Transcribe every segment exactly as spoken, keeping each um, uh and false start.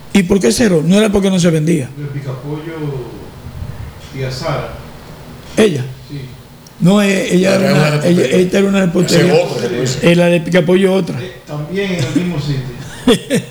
¿Y por qué cerró? No era porque no se vendía. El Picapollo y a Sara. ¿Ella? Sí. No, ella era una, una ella, ella era una reportería. Eh, la de Picapollo otra. Eh, también en el mismo sitio.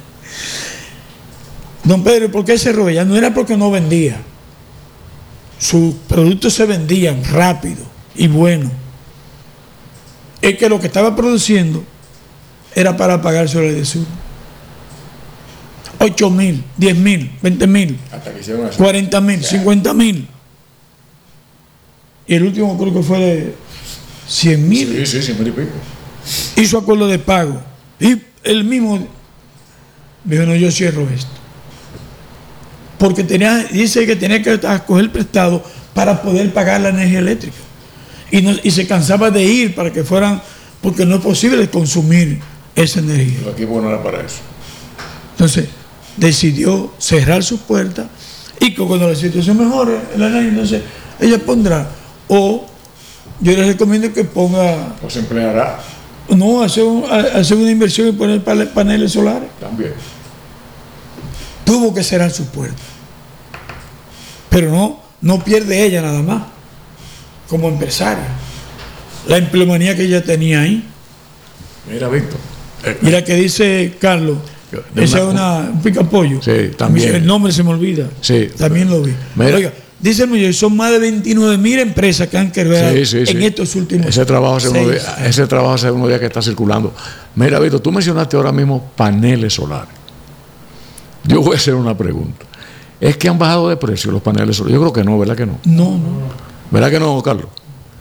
Don Pedro, ¿por qué cerró ella? No era porque no vendía. Sus productos se vendían rápido y bueno. Es que lo que estaba produciendo era para pagar sobre el sur. ocho mil, diez mil, veinte mil, cuarenta mil, cincuenta mil. Y el último creo que fue de cien mil. Sí, sí, cien mil y pico. Hizo acuerdo de pago. Y él mismo dijo, no, yo cierro esto. Porque tenía, dice que tenía que coger prestado para poder pagar la energía eléctrica. Y, no, y se cansaba de ir para que fueran, porque no es posible consumir esa energía. Pero aquí bueno era para eso. Entonces, decidió cerrar sus puertas y que cuando la situación mejore, la energía, entonces ella pondrá, o yo les recomiendo que ponga... ¿O se empleará? No, hacer, un, hacer una inversión y poner paneles solares. También. Tuvo que cerrar sus puertas. Pero no, no pierde ella nada más, como empresaria. La empleomanía que ella tenía ahí. Mira, Víctor. Eh, Mira que dice Carlos, esa es una, un picapollo. Sí, también. El nombre se me olvida. Sí. También lo vi. Mira, oiga, dice el muchacho, son más de veintinueve mil empresas que han creado sí, sí, en sí. estos últimos ese trabajo hace seis, unos días, ese trabajo hace unos días que está circulando. Mira, Víctor, tú mencionaste ahora mismo paneles solares. Yo voy a hacer una pregunta. ¿Es que han bajado de precio los paneles solares? Yo creo que no, ¿verdad que no? No, no. ¿Verdad que no, Carlos?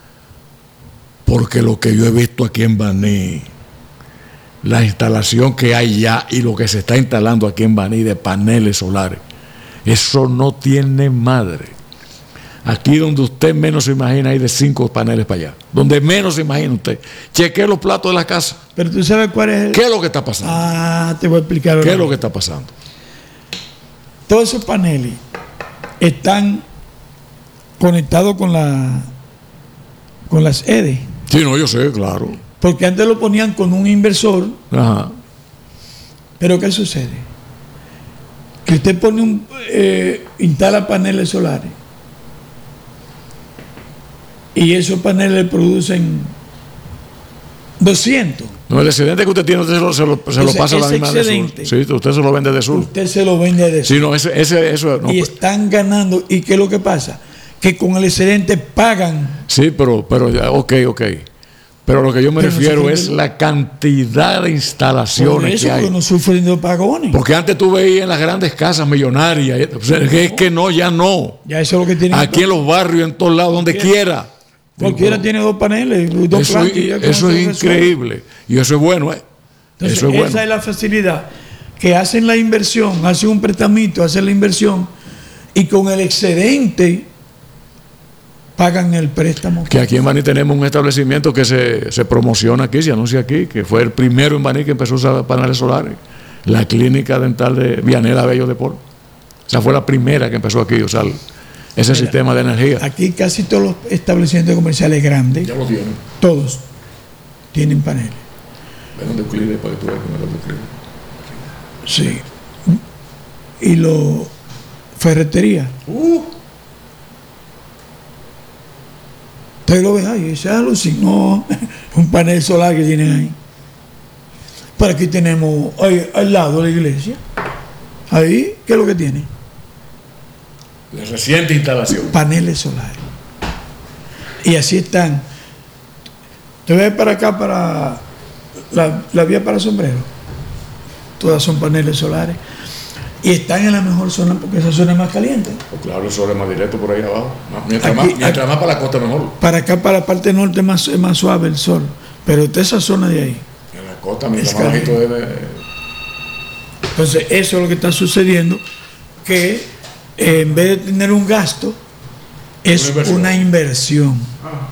Porque lo que yo he visto aquí en Baní, la instalación que hay ya y lo que se está instalando aquí en Baní de paneles solares, eso no tiene madre. Aquí donde usted menos se imagina hay de cinco paneles para allá. Donde menos se imagina usted. Chequee los platos de la casa. Pero tú sabes cuál es el... ¿Qué es lo que está pasando? Ah, te voy a explicar ahora. ¿Qué es lo que está pasando? Todos esos paneles están conectados con la con las E D E. Sí, no, yo sé, claro. Porque antes lo ponían con un inversor. Ajá. Pero ¿qué sucede? Que usted pone un eh, instala paneles solares y esos paneles producen doscientos. No, el excedente que usted tiene, usted se lo, se lo, se lo pasa a la misma de sur. Sí, usted se lo vende de sur. Usted se lo vende de sur. Sí, no, ese, ese, eso no. Y están ganando. ¿Y qué es lo que pasa? Que con el excedente pagan. Sí, pero, pero, ok, ok. Pero lo que yo me pero refiero no es la cantidad de instalaciones por eso, que hay. Porque no sufren de apagones. Porque antes tú veías en las grandes casas millonarias, o sea, no. Es que no, ya no. Ya eso es lo que tienen. Aquí en los barrios, en todos lados, donde quiera. Cualquiera Digo, tiene dos paneles, dos eso, plantas. Y, eso es increíble. Y eso es bueno, ¿eh? Entonces, eso es esa bueno. es la facilidad. Que hacen la inversión, hacen un prestamito, hacen la inversión y con el excedente pagan el préstamo. Que aquí en Baní tenemos un establecimiento que se, se promociona aquí, se anuncia aquí, que fue el primero en Baní que empezó a usar paneles solares. La clínica dental de Vianela Bello de Polo. O sea, fue la primera que empezó aquí a usar ese Mira, sistema de energía. Aquí casi todos los establecimientos comerciales grandes, ya lo tienen. Todos tienen paneles. Ven de Euclides para que tú veas con el Euclides. Sí. Y lo ferretería. Uh. Usted lo ve ahí, ese alucinó, un panel solar que tienen ahí. Por aquí tenemos, ahí, al lado de la iglesia. Ahí, ¿qué es lo que tiene? La reciente instalación. Paneles solares. Y así están. Te ves para acá, para la, la vía para Sombrero. Todas son paneles solares. Y están en la mejor zona porque esa zona es más caliente. Pues claro, el sol es más directo por ahí abajo. Mientras, aquí, más, mientras aquí, más para la costa, mejor. Para acá, para la parte norte, es más, es más suave el sol. Pero de esa zona de ahí. En la costa, mientras más bajito debe. Entonces, eso es lo que está sucediendo. Que eh, en vez de tener un gasto, es una inversión. Una inversión. Ah.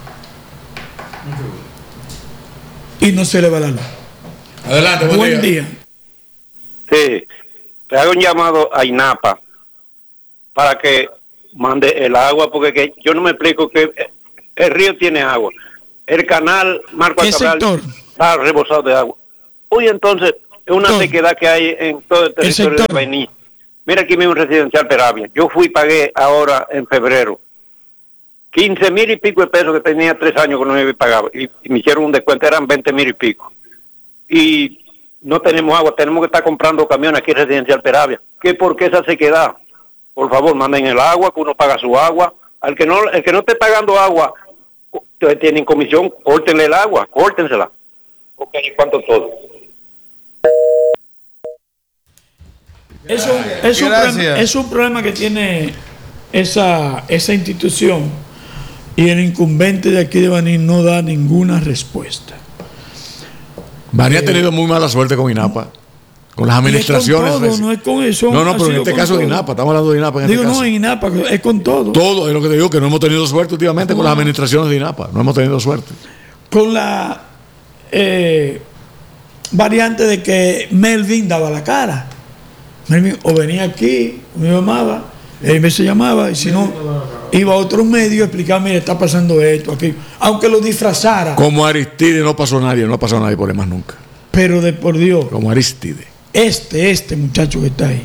Y no se le va la luz. Adelante, buen, buen día. día. Sí. Le hago un llamado a INAPA para que mande el agua, porque que yo no me explico que el río tiene agua. El canal Marco Cabral está rebosado de agua. Hoy entonces es una todo. sequedad que hay en todo el territorio de Baní. Mira aquí mismo Residencial Peravia. Yo fui y pagué ahora en febrero quince mil y pico de pesos que tenía tres años que no me pagaba. Y, y me hicieron un descuento, eran veinte mil y pico. Y no tenemos agua, tenemos que estar comprando camiones aquí en Residencial Peravia. ¿Qué por qué esa sequedad? Por favor, manden el agua, que uno paga su agua. Al que no, el que no esté pagando agua, ustedes tienen comisión, córtenle el agua, córtensela. Porque hay cuánto todo. Eso es un, problema, es un problema que tiene esa, esa institución y el incumbente de aquí de Baní no da ninguna respuesta. Baní eh, ha tenido muy mala suerte con INAPA, con las administraciones. Es con todo, no es con eso. No, no, pero en este caso todo. de INAPA, estamos hablando de INAPA. En digo, este no, caso. en INAPA, es con todo. Todo, es lo que te digo, que no hemos tenido suerte últimamente no. con las administraciones de INAPA, no hemos tenido suerte. Con la eh, variante de que Melvin daba la cara. Melvin o venía aquí, me llamaba, él me se llamaba, y si no, iba a otros medios a explicar, mire, está pasando esto, aquí, aunque lo disfrazara. Como Aristide no pasó nadie, no ha pasado nadie por más nunca. Pero de por Dios. Como Aristide. Este, este muchacho que está ahí,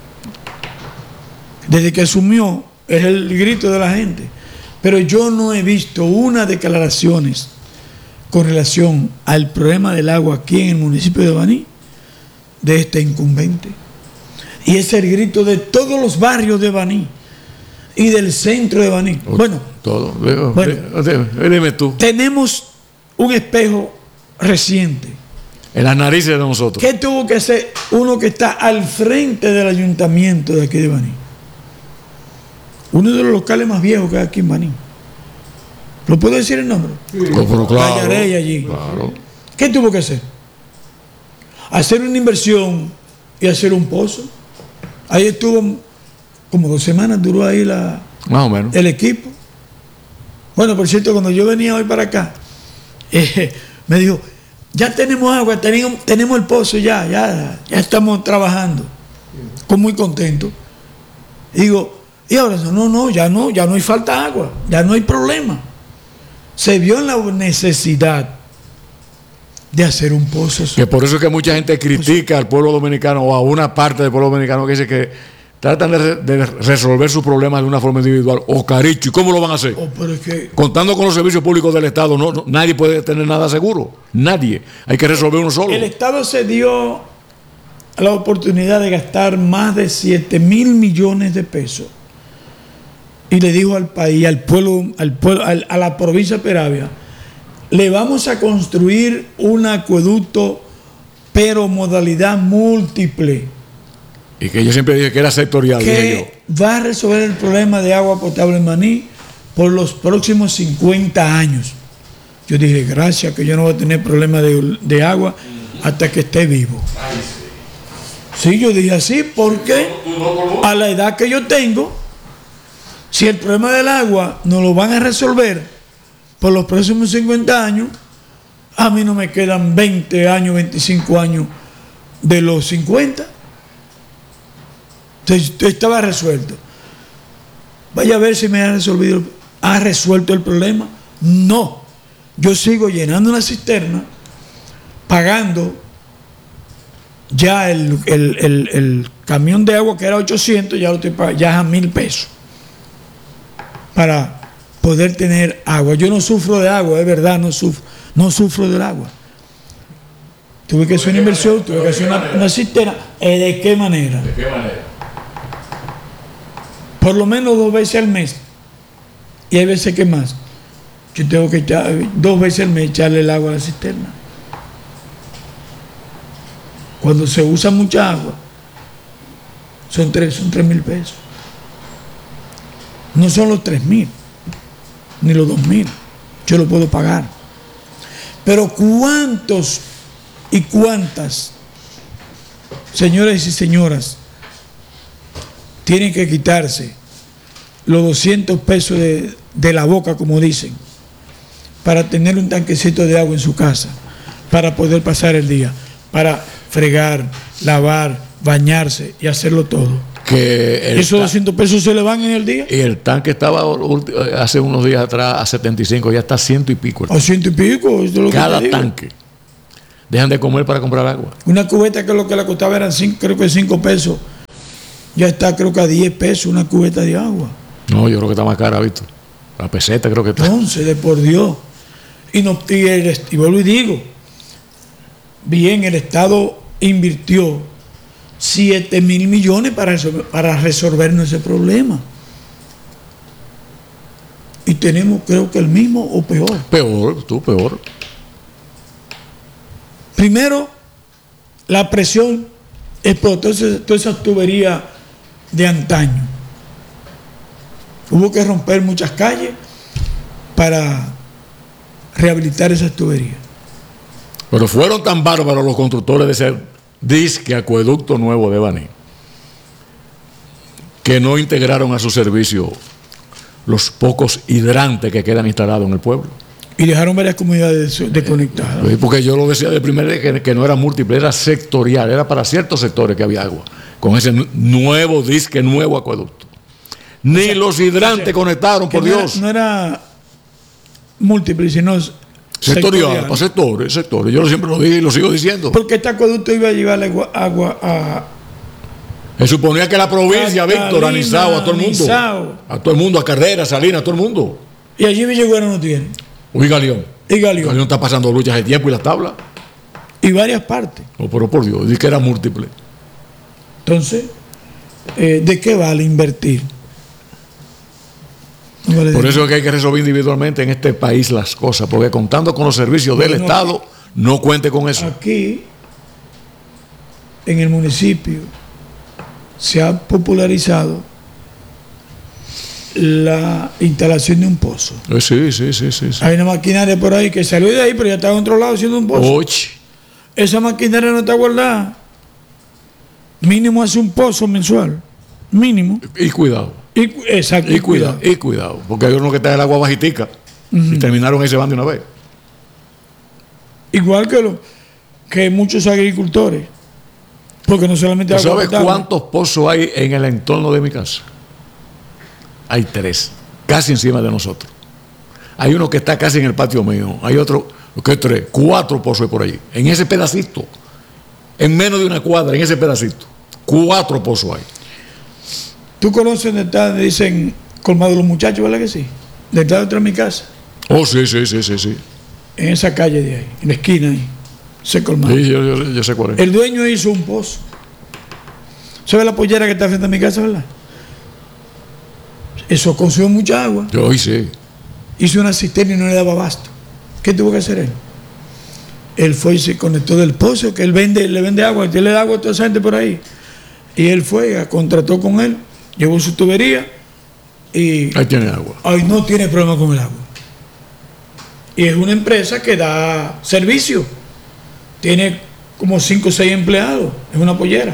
desde que asumió, es el grito de la gente. Pero yo no he visto unas declaraciones con relación al problema del agua aquí en el municipio de Baní, de este incumbente. Y es el grito de todos los barrios de Baní y del centro de Baní. Bueno, todo. Bueno, dime tú. Tenemos un espejo reciente. En las narices de nosotros. ¿Qué tuvo que hacer uno que está al frente del ayuntamiento de aquí de Baní? Uno de los locales más viejos que hay aquí en Baní. ¿Lo puedo decir el nombre? Sí. Pero claro, Gallarey allí. Claro. ¿Qué tuvo que hacer? Hacer una inversión y hacer un pozo. Ahí estuvo como dos semanas, duró ahí la, más o menos el equipo. Bueno, por cierto, cuando yo venía hoy para acá, eh, me dijo, ya tenemos agua, tenemos, tenemos el pozo ya, ya, ya estamos trabajando. Estoy muy contento. Y digo, y ahora no, no, ya no, ya no hay falta de agua, ya no hay problema. Se vio en la necesidad de hacer un pozo. Que por eso es que mucha gente critica al pueblo dominicano o a una parte del pueblo dominicano que dice que tratan de, re, de resolver sus problemas de una forma individual. O caricho, ¿y cómo lo van a hacer? Oh, pero es que, contando con los servicios públicos del Estado, no, no, nadie puede tener nada seguro. Nadie. Hay que resolver uno solo. El Estado se dio la oportunidad de gastar más de siete mil millones de pesos. Y le dijo al país, al pueblo, al pueblo, al, a la provincia de Peravia, le vamos a construir un acueducto, pero modalidad múltiple. Y que yo siempre dije que era sectorial. Que va a resolver el problema de agua potable en Baní por los próximos cincuenta años. Yo dije, gracias, que yo no voy a tener problema de, de agua hasta que esté vivo. Sí, yo dije así, porque a la edad que yo tengo, si el problema del agua no lo van a resolver por los próximos cincuenta años, a mí no me quedan veinte años, veinticinco años de los cincuenta. Entonces estaba resuelto. Vaya a ver si me ha resolvido, ha resuelto el problema. No, yo sigo llenando una cisterna, pagando ya el, el, el, el camión de agua que era ochocientos, ya lo estoy pagando, ya es a mil pesos para poder tener agua. Yo no sufro de agua, es verdad, no sufro, no sufro del agua. Tuve que hacer una inversión, tuve que hacer una, una cisterna. ¿De qué manera? ¿De qué manera? Por lo menos dos veces al mes. Y hay veces que más. Yo tengo que echar dos veces al mes echarle el agua a la cisterna. Cuando se usa mucha agua, son tres, son tres mil pesos. No son los tres mil, ni los dos mil. Yo lo puedo pagar. Pero ¿cuántos y cuántas, señores y señoras, tienen que quitarse los doscientos pesos de, de la boca, como dicen, para tener un tanquecito de agua en su casa, para poder pasar el día, para fregar, lavar, bañarse y hacerlo todo? Que esos doscientos pesos se le van en el día. Y el tanque estaba hace unos días atrás a setenta y cinco, ya está a ciento y pico. A ciento y pico. Es lo cada que tanque. Dejan de comer para comprar agua. Una cubeta que lo que le costaba eran cinco, creo que cinco pesos. Ya está, creo que a diez pesos una cubeta de agua. No, yo creo que está más cara, Víctor. La peseta creo que está. Entonces, de por Dios. Y, no, y, el, y vuelvo y digo, bien, el Estado invirtió siete mil millones para, para resolvernos ese problema. Y tenemos, creo que el mismo o peor. Peor, tú, peor. Primero, la presión explotó todas esas tuberías de antaño. Hubo que romper muchas calles para rehabilitar esas tuberías. Pero fueron tan bárbaros los constructores de ese disque acueducto nuevo de Baní que no integraron a su servicio los pocos hidrantes que quedan instalados en el pueblo. Y dejaron varias comunidades desconectadas. Porque yo lo decía de primera vez que, que no era múltiple, era sectorial, era para ciertos sectores que había agua, con ese nuevo disque, nuevo acueducto. Ni o sea, los hidrantes o sea, conectaron, por no Dios. Era, no era múltiple, sino sectorial, sectorial, para sectores, sectores. Yo siempre lo dije y lo sigo diciendo. Porque este acueducto iba a llevar agua, agua a... Se suponía que la provincia, a Víctor, a Nizao, a todo el mundo. Nizao. A todo el mundo, a Carrera, Salinas, a todo el mundo. Y allí Villagüero no tiene. Y Galeón. Y Galeón. Galeón está pasando luchas de tiempo y la tabla. Y varias partes. No, pero por Dios, dije que era múltiple. Entonces, eh, ¿de qué vale invertir? No vale por eso es que hay que resolver individualmente en este país las cosas, porque contando con los servicios del bueno, Estado, no cuente con eso. Aquí, en el municipio, se ha popularizado la instalación de un pozo. Sí, sí, sí, sí, sí. Hay una maquinaria por ahí que salió de ahí, pero ya está en otro lado haciendo un pozo. Oye. Esa maquinaria no está guardada. Mínimo hace un pozo mensual. Mínimo. Y cuidado. Y, exacto. Y cuidado, y cuidado. Porque hay uno que está en el agua bajitica. Uh-huh. Y terminaron ahí se van de una vez. Igual que, lo, que muchos agricultores. Porque no solamente ¿Tú sabes cuántos pozos hay en el entorno de mi casa? Hay tres, casi encima de nosotros. Hay uno que está casi en el patio mío. Hay otro, ¿qué tres? Cuatro pozos hay por allí. En ese pedacito, en menos de una cuadra, en ese pedacito, cuatro pozos hay. ¿Tú conoces dónde está, dicen, colmado de los muchachos, verdad que sí? Detrás de mi casa. Oh, sí, sí, sí, sí, sí. En esa calle de ahí, en la esquina ahí. Se colmado. Sí, yo, yo, yo sé cuál es. El dueño hizo un pozo. ¿Sabes la pollera que está frente a mi casa, verdad? Eso consumió mucha agua. Yo hoy sí. Hizo una cisterna y no le daba abasto. ¿Qué tuvo que hacer él? Él fue y se conectó del pozo, que él vende, le vende agua, él le da agua a toda esa gente por ahí. Y él fue, contrató con él, llevó su tubería y... Ahí tiene agua. Ahí no tiene problema con el agua. Y es una empresa que da servicio. Tiene como cinco o seis empleados. Es una pollera.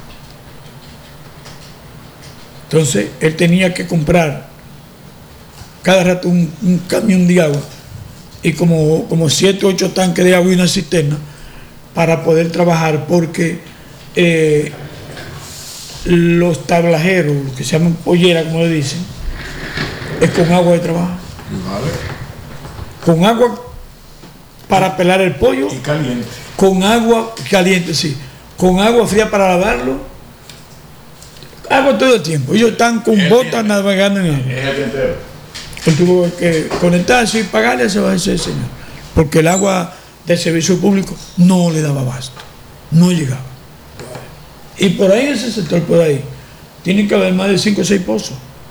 Entonces, él tenía que comprar cada rato un, un camión de agua y como, como siete o ocho tanques de agua y una cisterna para poder trabajar, porque eh, los tablajeros, los que se llaman pollera, como le dicen, es con agua de trabajo. Vale. Con agua para pelar el pollo. Y caliente. Con agua caliente, sí. Con agua fría para lavarlo. Agua todo el tiempo. Ellos están con botas navegando en agua. Él tuvo que conectarse y pagarle a ese señor. Porque el agua del servicio público no le daba abasto. No llegaba. Y por ahí, en ese sector, por ahí, tiene que haber más de cinco o seis pozos.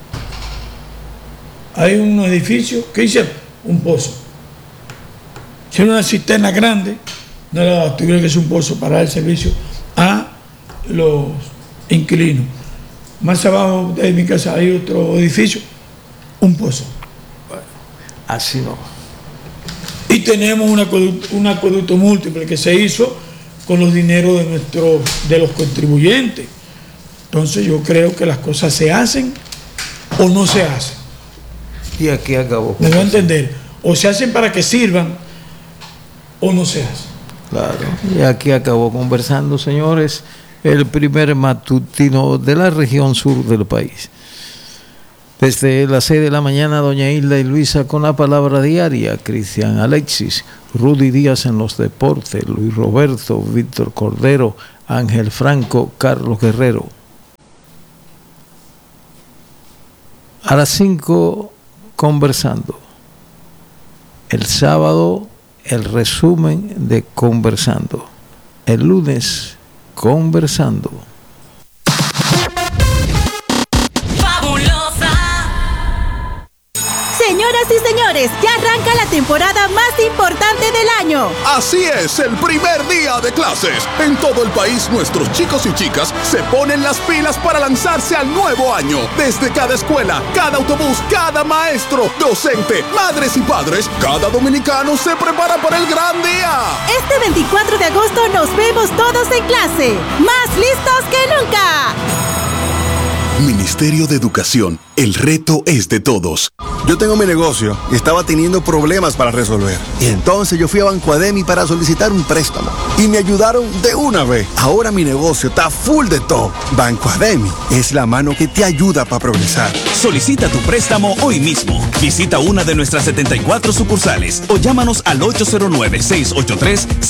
Hay unos edificios que hicieron un pozo. Hicieron una cisterna grande, no le daba, tuvieron que hacer un pozo para dar el servicio a los inquilinos. Más abajo de mi casa hay otro edificio, un pozo. Así no. Y tenemos un acueducto, un acueducto múltiple que se hizo con los dineros de nuestro, de los contribuyentes. Entonces yo creo que las cosas se hacen o no se hacen. Y aquí acabó. Me voy a entender. O se hacen para que sirvan o no se hacen. Claro. Y aquí acabó conversando, señores, el primer matutino de la región sur del país. Desde las seis de la mañana, doña Hilda y Luisa con la palabra diaria, Cristian Alexis, Rudy Díaz en los deportes, Luis Roberto, Víctor Cordero, Ángel Franco, Carlos Guerrero. A las cinco, Conversando. El sábado, el resumen de Conversando. El lunes, Conversando. Señoras y señores, ya arranca la temporada más importante del año. Así es, el primer día de clases. En todo el país, nuestros chicos y chicas se ponen las pilas para lanzarse al nuevo año. Desde cada escuela, cada autobús, cada maestro, docente, madres y padres, cada dominicano se prepara para el gran día. Este veinticuatro de agosto nos vemos todos en clase, más listos que nunca. Ministerio de Educación, el reto es de todos. Yo tengo mi negocio y estaba teniendo problemas para resolver. Y entonces yo fui a Banco Ademi para solicitar un préstamo. Y me ayudaron de una vez. Ahora mi negocio está full de todo. Banco Ademi es la mano que te ayuda para progresar. Solicita tu préstamo hoy mismo. Visita una de nuestras setenta y cuatro sucursales o llámanos al ocho cero nueve, seis ocho tres,